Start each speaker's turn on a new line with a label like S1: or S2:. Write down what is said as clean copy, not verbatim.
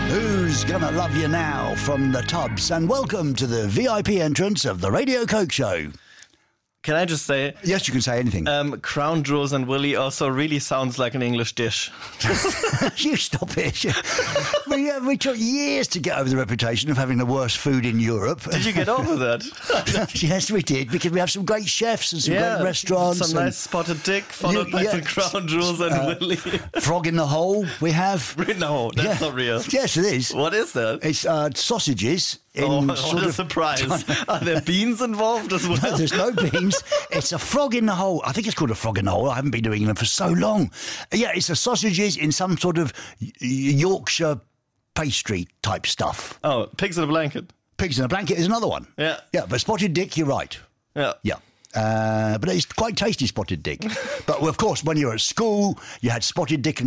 S1: Who's Gonna Love You Now from the Tubs, and welcome to the VIP entrance of the Radio Coke Show.
S2: Can I just say...
S1: Yes, you can say anything.
S2: Crown Jewels and Willy also really sounds like an English dish.
S1: You stop it. We took years to get over the reputation of having the worst food in Europe.
S2: Did you get over that?
S1: Yes, we did, because we have some great chefs and some great restaurants.
S2: Some nice spotted dick, followed by the Crown Jewels and Willy.
S1: Frog in the hole, we have.
S2: No, that's not real.
S1: Yes, it is.
S2: What is that?
S1: It's sausages.
S2: What a surprise. Are there beans involved as well?
S1: No, there's no beans. It's a frog in the hole. I think it's called a frog in the hole. I haven't been to England for so long. Yeah, it's the sausages in some sort of Yorkshire pastry type stuff.
S2: Oh, pigs in a blanket.
S1: Pigs in a blanket is another one.
S2: Yeah.
S1: Yeah, but spotted dick, you're right.
S2: Yeah.
S1: Yeah. But it's quite tasty, spotted dick. But, of course, when you were at school, you had spotted dick and